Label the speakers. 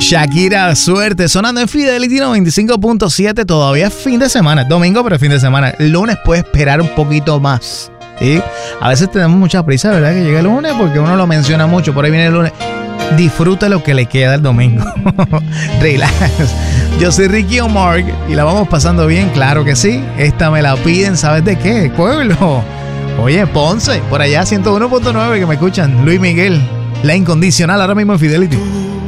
Speaker 1: Shakira, suerte, sonando en Fidelity 95.7. Todavía es fin de semana, domingo, pero es fin de semana. El lunes puede esperar un poquito más, ¿sí? A veces tenemos mucha prisa, ¿verdad? Que llegue el lunes porque uno lo menciona mucho. Por ahí viene el lunes. Disfruta lo que le queda el domingo. Relax. Yo soy Ricky Omar y la vamos pasando bien, claro que sí. Esta me la piden, ¿sabes de qué? Pueblo. Oye, Ponce, por allá 101.9 que me escuchan. Luis Miguel, La Incondicional, ahora mismo en Fidelity.